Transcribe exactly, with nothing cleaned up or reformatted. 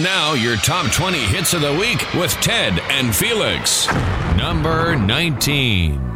now, your top twenty hits of the week with Ted and Felix. Number nineteen.